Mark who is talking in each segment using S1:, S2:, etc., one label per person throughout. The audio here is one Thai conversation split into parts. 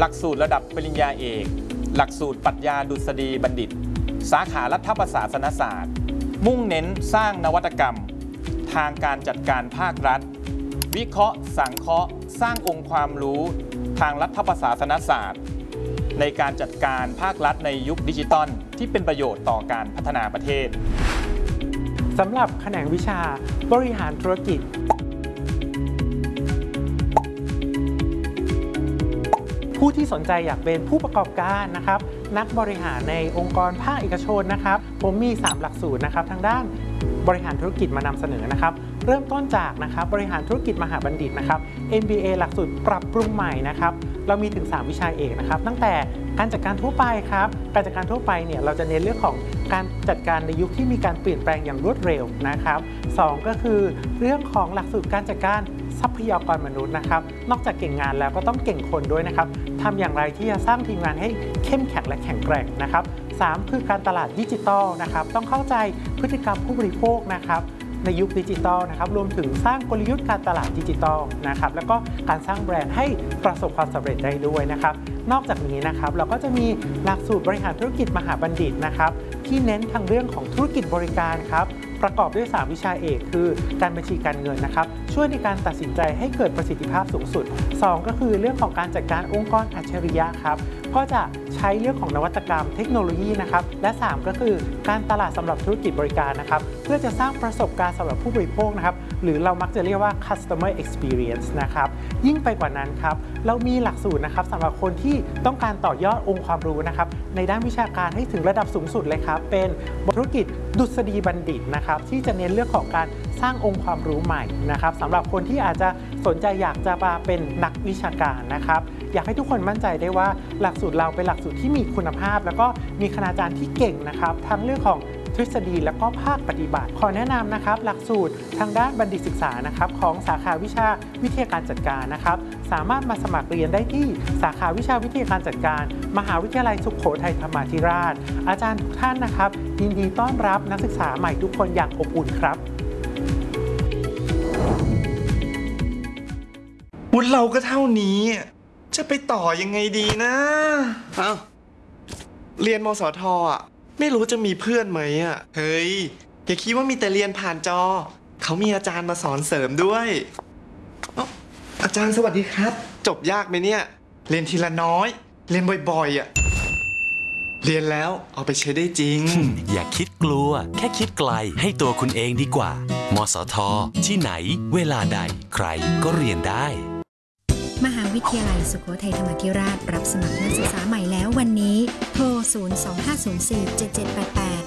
S1: หลักสูตรระดับปริญญาเอกหลักสูตรปรัชญาดุษฎีบัณฑิตสาขารัฐประศาสนศาสตร์มุ่งเน้นสร้างนวัตกรรมทางการจัดการภาครัฐวิเคราะห์สังเคราะห์สร้างองค์ความรู้ทางรัฐประศาสนศาสตร์ในการจัดการภาครัฐในยุคดิจิตอลที่เป็นประโยชน์ต่อการพัฒนาประเทศ
S2: สำหรับแขนงวิชาบริหารธุรกิจผู้ที่สนใจอยากเป็นผู้ประกอบการนะครับนักบริหารในองค์กรภาคเอกชนนะครับผมมี3หลักสูตรนะครับทางด้านบริหารธุรกิจมานำเสนอนะครับเริ่มต้นจากนะครับบริหารธุรกิจมหาบัณฑิตนะครับ MBA หลักสูตรปรับปรุงใหม่นะครับเรามีถึง3วิชาเอกนะครับตั้งแต่การจัดการทั่วไปครับการจัดการทั่วไปเนี่ยเราจะเน้นเรื่องของการจัดการในยุคที่มีการเปลี่ยนแปลงอย่างรวดเร็วนะครับ2ก็คือเรื่องของหลักสูตรการจัดการทรัพยากรมนุษย์นะครับนอกจากเก่งงานแล้วก็ต้องเก่งคนด้วยนะครับทำอย่างไรที่จะสร้างทีมงานให้เข้มแข็งและแข็งแกร่งนะครับ3คือการตลาดดิจิทัลนะครับต้องเข้าใจพฤติกรรมผู้บริโภคนะครับในยุคดิจิทัลนะครับรวมถึงสร้างกลยุทธ์การตลาดดิจิทัลนะครับแล้วก็การสร้างแบรนด์ให้ประสบความสำเร็จได้ด้วยนะครับนอกจากนี้นะครับเราก็จะมีหลักสูตรบริหารธุรกิจมหาบัณฑิตนะครับที่เน้นทางเรื่องของธุรกิจบริการครับประกอบด้วย3วิชาเอกคือการบัญชีการเงินนะครับช่วยในการตัดสินใจให้เกิดประสิทธิภาพสูงสุด2ก็คือเรื่องของการจัดการองค์กรอัจฉริยะครับก็จะใช้เรื่องของนวัตกรรมเทคโนโลยีนะครับและ3ก็คือการตลาดสำหรับธุรกิจบริการนะครับเพื่อจะสร้างประสบการณ์สำหรับผู้บริโภคนะครับหรือเรามักจะเรียกว่า customer experience นะครับยิ่งไปกว่านั้นครับเรามีหลักสูตรนะครับสำหรับคนที่ต้องการต่อยอดองค์ความรู้นะครับในด้านวิชาการให้ถึงระดับสูงสุดเลยครับเป็นธุรกิจดุษฎีบัณฑิตนะครับที่จะเน้นเรื่องของการสร้างองค์ความรู้ใหม่นะครับสำหรับคนที่อาจจะสนใจอยากจะมาเป็นนักวิชาการนะครับอยากให้ทุกคนมั่นใจได้ว่าหลักสูตรเราเป็นหลักสูตรที่มีคุณภาพแล้วก็มีคณาจารย์ที่เก่งนะครับทั้งเรื่องของทฤษฎีและก็ภาคปฏิบัติขอแนะนำนะครับหลักสูตรทางด้านบัณฑิตศึกษานะครับของสาขาวิชาวิทยาการจัดการนะครับสามารถมาสมัครเรียนได้ที่สาขาวิชาวิทยาการจัดการมหาวิทยาลัยสุโขทัยธรรมาธิราชอาจารย์ทุกท่านนะครับยินดีต้อนรับนักศึกษาใหม่ทุกคนอย่างอบอุ่นครับ
S3: วุฒิเราก็เท่านี้จะไปต่อยังไงดีนะเอ้าเรียนมสทอ่ะไม่รู้จะมีเพื่อนไหมอ่ะเฮ้ยอย่าคิดว่ามีแต่เรียนผ่านจอเขามีอาจารย์มาสอนเสริมด้วยอาจารย์สวัสดีครับจบยากไหมเนี่ยเรียนทีละน้อยเรียนบ่อยๆอ่ะเรียนแล้วเอาไปใช้ได้จริง
S4: อย่าคิดกลัวแค่คิดไกลให้ตัวคุณเองดีกว่ามสทที่ไหนเวลาใดใครก็เรียนได้
S5: มหาวิทยาลัยสุโขทัยธรรมาธิราชรับสมัครนักศึกษาใหม่แล้ววันนี้โทร 025047788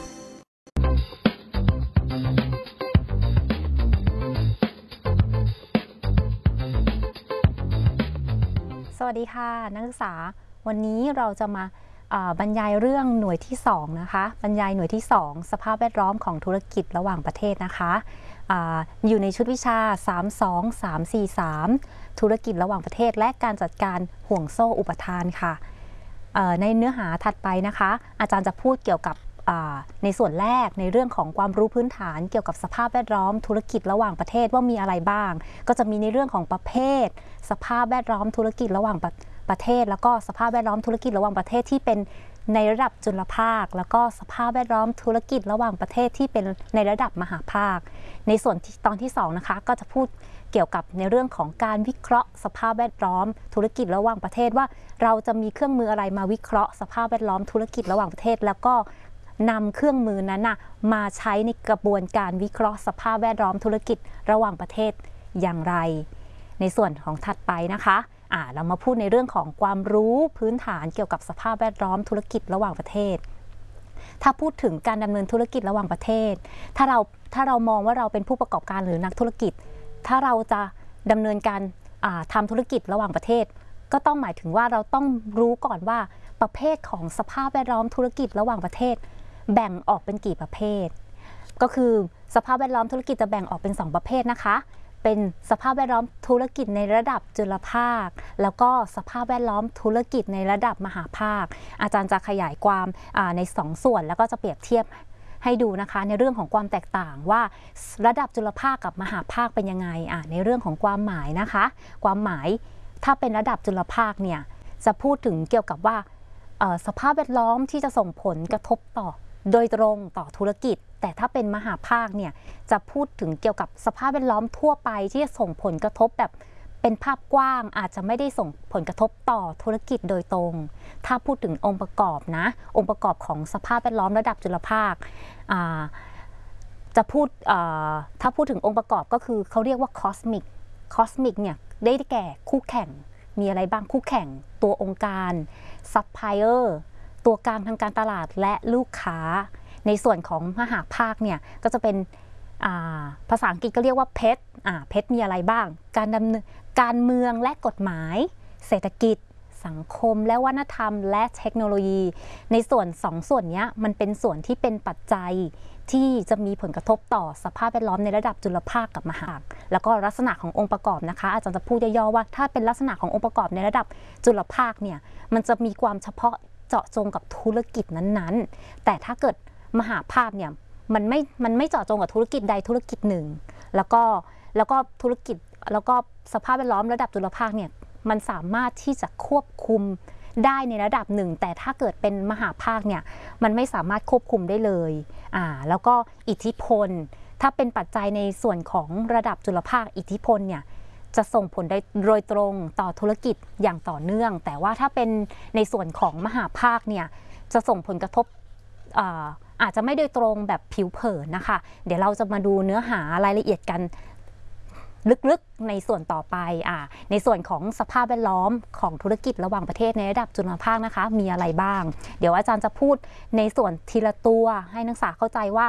S6: สวัสดีค่ะนักศึกษาวันนี้เราจะมาบรรยายเรื่องหน่วยที่2นะคะบรรยายหน่วยที่2สภาพแวดล้อมของธุรกิจระหว่างประเทศนะคะอยู่ในชุดวิชา32343ธุรกิจระหว่างประเทศและการจัดการห่วงโซ่อุปทานค่ะในเนื้อหาถัดไปนะคะอาจารย์จะพูดเกี่ยวกับในส่วนแรกในเรื่องของความรู้พื้นฐานเกี่ยวกับสภาพแวดล้อมธุรกิจระหว่างประเทศว่ามีอะไรบ้างก็จะมีในเรื่องของประเภทสภาพแวดล้อมธุรกิจระหว่างประเทศแล้วก็สภาพแวดล้อมธุรกิจระหว่างประเทศที่เป็นในระดับจุลภาคแล้วก็สภาพแวดล้อมธุรกิจระหว่างประเทศที่เป็นในระดับมหาภาคในส่วนตอนที่2นะคะก็จะพูดเกี่ยวกับในเรื่องของการวิเคราะห์สภาพแวดล้อมธุรกิจระหว่างประเทศว่าเราจะมีเครื่องมืออะไรมาวิเคราะห์สภาพแวดล้อมธุรกิจระหว่างประเทศแล้วก็นำเครื่องมือนั้นมาใช้ในกระบวนการวิเคราะห์สภาพแวดล้อมธุรกิจระหว่างประเทศอย่างไรในส่วนของถัดไปนะคะเรามาพูดในเรื่องของความรู้พื้นฐานเกี่ยวกับสภาพแวดล้อมธุรกิจระหว่างประเทศถ้าพูดถึงการดำเนินธุรกิจระหว่างประเทศถ้าเรามองว่าเราเป็นผู้ประกอบการหรือนักธุรกิจถ้าเราจะดำเนินการทำธุรกิจระหว่างประเทศก็ต้องหมายถึงว่าเราต้องรู้ก่อนว่าประเภทของสภาพแวดล้อมธุรกิจระหว่างประเทศแบ่งออกเป็นกี่ประเภทก็คือสภาพแวดล้อมธุรกิจจะแบ่งออกเป็น2ประเภทนะคะเป็นสภาพแวดล้อมธุรกิจในระดับจุลภาคแล้วก็สภาพแวดล้อมธุรกิจในระดับมหาภาคอาจารย์จะขยายความใน2ส่วนแล้วก็จะเปรียบเทียบให้ดูนะคะในเรื่องของความแตกต่างว่าระดับจุลภาคกับมหาภาคเป็นยังไงในเรื่องของความหมายนะคะความหมายถ้าเป็นระดับจุลภาคเนี่ยจะพูดถึงเกี่ยวกับว่าสภาพแวดล้อมที่จะส่งผลกระทบต่อโดยตรงต่อธุรกิจแต่ถ้าเป็นมหาภาคเนี่ยจะพูดถึงเกี่ยวกับสภาพแวดล้อมทั่วไปที่จะส่งผลกระทบแบบเป็นภาพกว้างอาจจะไม่ได้ส่งผลกระทบต่อธุรกิจโดยตรงถ้าพูดถึงองค์ประกอบนะองค์ประกอบของสภาพแวดล้อมระดับจุลภาคจะพูดถ้าพูดถึงองค์ประกอบก็คือเขาเรียกว่าคอสมิกเนี่ยได้แก่คู่แข่งมีอะไรบ้างคู่แข่งตัวองค์การซัพพลายเออร์ตัวกลางทางการตลาดและลูกค้าในส่วนของมหาภาคเนี่ยก็จะเป็นภาษาอังกฤษก็เรียกว่าเพชรมีอะไรบ้างการเมืองและกฎหมายเศรษฐกิจสังคมและวัฒนธรรมและเทคโนโลยีในส่วน2ส่วนนี้มันเป็นส่วนที่เป็นปัจจัยที่จะมีผลกระทบต่อสภาพแวดล้อมในระดับจุลภาคกับมหาภาคแล้วก็ลักษณะขององค์ประกอบนะคะอาจารย์จะพูดย่อๆว่าถ้าเป็นลักษณะขององค์ประกอบในระดับจุลภาคเนี่ยมันจะมีความเฉพาะเจาะจงกับธุรกิจนั้นๆแต่ถ้าเกิดมหาภาคเนี่ยมันไม่เจาะจงกับธุรกิจใดธุรกิจหนึ่งแล้วก็ธุรกิจแล้วก็สภาพแวดล้อมระดับจุลภาคเนี่ยมันสามารถที่จะควบคุมได้ในระดับหนึ่งแต่ถ้าเกิดเป็นมหาภาคเนี่ยมันไม่สามารถควบคุมได้เลยแล้วก็อิทธิพลถ้าเป็นปัจจัยในส่วนของระดับจุลภาคอิทธิพลเนี่ยจะส่งผลได้โดยตรงต่อธุรกิจอย่างต่อเนื่องแต่ว่าถ้าเป็นในส่วนของมหาภาคเนี่ยจะส่งผลกระทบอาจจะไม่โดยตรงแบบผิวเผินนะคะเดี๋ยวเราจะมาดูเนื้อหารายละเอียดกันลึกๆในส่วนต่อไปในส่วนของสภาพแวดล้อมของธุรกิจระหว่างประเทศในระดับจุลภาคนะคะมีอะไรบ้างเดี๋ยวอาจารย์จะพูดในส่วนทีละตัวให้นักศึกษาเข้าใจว่า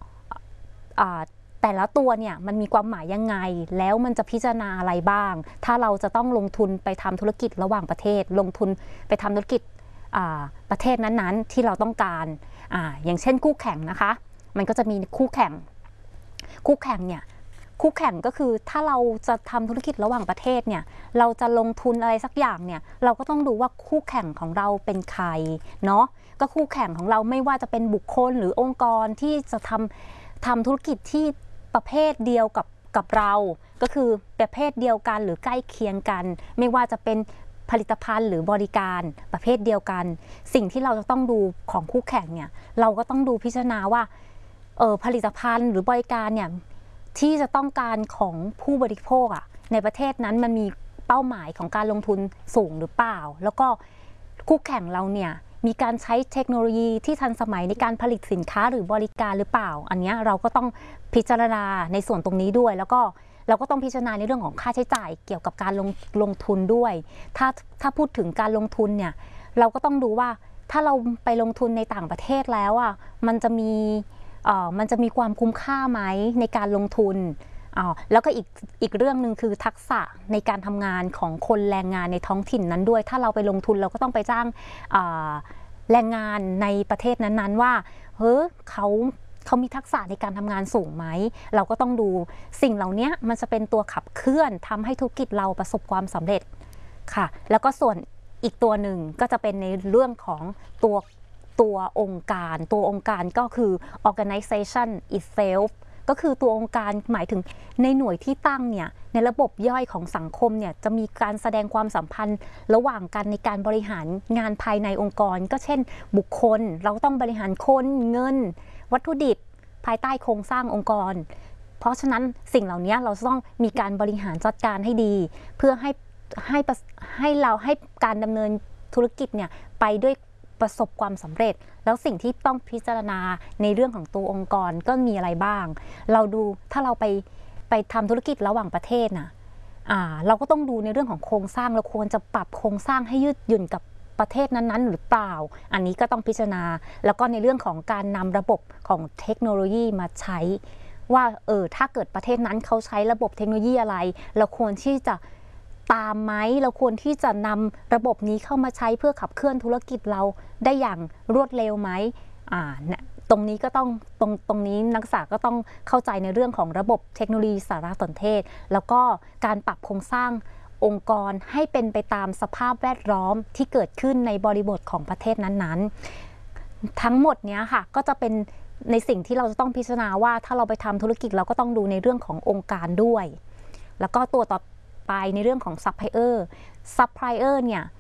S6: แต่ละตัวเนี่ยมันมีความหมายยังไงแล้วมันจะพิจารณาอะไรบ้างถ้าเราจะต้องลงทุนไปทำธุรกิจระหว่างประเทศลงทุนไปทำธุรกิจประเทศนั้นๆที่เราต้องการอย่างเช่นคู่แข่งนะคะมันก็จะมีคู่แข่งเนี่ยคู่แข่งก็คือถ้าเราจะทำธุรกิจระหว่างประเทศเนี่ยเราจะลงทุนอะไรสักอย่างเนี่ยเราก็ต้องดูว่าคู่แข่งของเราเป็นใครเนาะก็คู่แข่งของเราไม่ว่าจะเป็นบุคคลหรือองค์กรที่จะทำธุรกิจที่ประเภทเดียวกับเราก็คือประเภทเดียวกันหรือใกล้เคียงกันไม่ว่าจะเป็นผลิตภัณฑ์หรือบริการประเภทเดียวกันสิ่งที่เราจะต้องดูของคู่แข่งเนี่ยเราก็ต้องดูพิจารณาว่าผลิตภัณฑ์หรือบริการเนี่ยที่จะต้องการของผู้บริโภคในประเทศนั้นมันมีเป้าหมายของการลงทุนสูงหรือเปล่าแล้วก็คู่แข่งเราเนี่ยมีการใช้เทคโนโลยีที่ทันสมัยในการผลิตสินค้าหรือบริการหรือเปล่าอันนี้เราก็ต้องพิจารณาในส่วนตรงนี้ด้วยแล้วก็เราก็ต้องพิจารณาในเรื่องของค่าใช้จ่ายเกี่ยวกับการลงทุนด้วยถ้าพูดถึงการลงทุนเนี่ยเราก็ต้องดูว่าถ้าเราไปลงทุนในต่างประเทศแล้วมันจะมีความคุ้มค่าไหมในการลงทุนแล้วก็อีกเรื่องหนึ่งคือทักษะในการทำงานของคนแรงงานในท้องถิ่นนั้นด้วยถ้าเราไปลงทุนเราก็ต้องไปจ้างแรงงานในประเทศนั้นๆว่าเขามีทักษะในการทำงานสูงไหมเราก็ต้องดูสิ่งเหล่านี้มันจะเป็นตัวขับเคลื่อนทำให้ธุรกิจเราประสบความสำเร็จค่ะแล้วก็ส่วนอีกตัวหนึ่งก็จะเป็นในเรื่องของตัวองค์การก็คือ organization itself ก็คือตัวองค์การหมายถึงในหน่วยที่ตั้งเนี่ยในระบบย่อยของสังคมเนี่ยจะมีการแสดงความสัมพันธ์ระหว่างกันในการบริหารงานภายในองค์กรก็เช่นบุคคลเราต้องบริหารคนเงินวัตถุดิบภายใต้โครงสร้างองค์กรเพราะฉะนั้นสิ่งเหล่านี้เราต้องมีการบริหารจัดการให้ดีเพื่อให้การดำเนินธุรกิจเนี่ยไปด้วยประสบความสำเร็จแล้วสิ่งที่ต้องพิจารณาในเรื่องของตัวองค์กรก็มีอะไรบ้างเราดูถ้าเราไปทำธุรกิจระหว่างประเทศเราก็ต้องดูในเรื่องของโครงสร้างเราควรจะปรับโครงสร้างให้ยืดหยุ่นกับประเทศนั้นๆหรือเปล่าอันนี้ก็ต้องพิจารณาแล้วก็ในเรื่องของการนำระบบของเทคโนโลยีมาใช้ว่าถ้าเกิดประเทศนั้นเขาใช้ระบบเทคโนโลยีอะไรเราควรที่จะตามไหมเราควรที่จะนำระบบนี้เข้ามาใช้เพื่อขับเคลื่อนธุรกิจเราได้อย่างรวดเร็วไหมตรงนี้ก็ต้องตรงนี้นักศึกษาก็ต้องเข้าใจในเรื่องของระบบเทคโนโลยีสารสนเทศแล้วก็การปรับโครงสร้างองค์กรให้เป็นไปตามสภาพแวดล้อมที่เกิดขึ้นในบริบทของประเทศนั้นๆทั้งหมดนี้ค่ะก็จะเป็นในสิ่งที่เราจะต้องพิจารณาว่าถ้าเราไปทำธุรกิจเราก็ต้องดูในเรื่องขององค์การด้วยแล้วก็ตัวต่อไปในเรื่องของซัพพลายเออร์เนี่ย